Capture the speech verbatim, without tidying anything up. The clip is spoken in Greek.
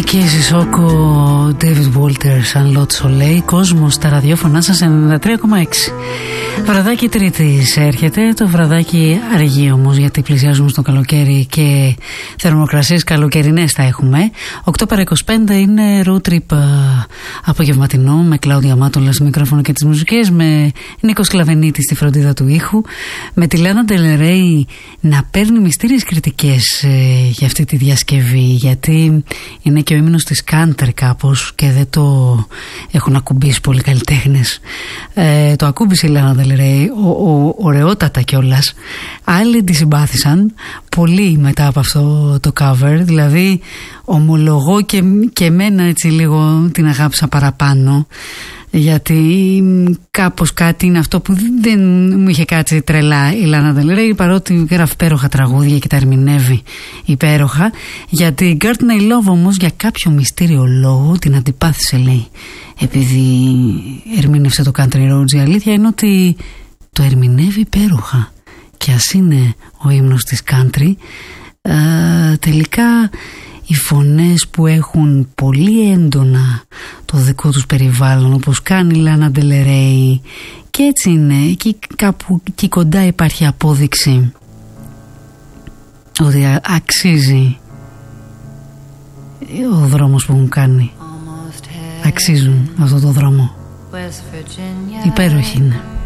Κέισι Σόκο, David Walter, Σαν Λότ Σολέι, κόσμος στα ραδιόφωνά σας ενενήντα τρία κόμμα έξι. Βραδάκι Τρίτης έρχεται, το βραδάκι αργεί όμως γιατί πλησιάζουμε στο καλοκαίρι και θερμοκρασίες καλοκαιρινές θα έχουμε. οκτώ παρά είκοσι πέντε είναι road trip απογευματινό με Κλάουδια Μάτολα στο μικρόφωνο και τις μουσικές, με Νίκο Σκλαβενίτη στη φροντίδα του ήχου, με τη Λάνα Ντελ Ρέι να παίρνει μυστήριες κριτικές ε, για αυτή τη διασκευή, γιατί είναι και ο ύμνος της country κάπως και δεν το έχουν ακουμπήσει πολλοί καλλιτέχνες. Ε, το ακούμπησε η Λάνα Ντελ Ρέι, ο, ο, ωραιότατα κιόλας. Άλλοι τη συμπάθησαν πολύ μετά από αυτό το cover, δηλαδή ομολογώ και, και εμένα έτσι λίγο την αγάπησα παραπάνω, γιατί κάπως κάτι είναι αυτό που δεν μου είχε κάτσει τρελά η Λάνα Ντελ Ρέι, παρότι γράφει υπέροχα τραγούδια και τα ερμηνεύει υπέροχα. Γιατί η Courtney Love όμως για κάποιο μυστήριο λόγο την αντιπάθησε, λέει, επειδή ερμήνευσε το Country Roads. Η αλήθεια είναι ότι το ερμηνεύει υπέροχα και ας είναι ο ύμνος της country, ε, τελικά οι φωνές που έχουν πολύ έντονα το δικό τους περιβάλλον, όπως κάνει η Λάνα Ντελ Ρέι, και έτσι είναι, εκεί κάπου εκεί κοντά υπάρχει απόδειξη ότι αξίζει ο δρόμος που έχουν κάνει, αξίζουν αυτό το δρόμο, υπέροχη είναι.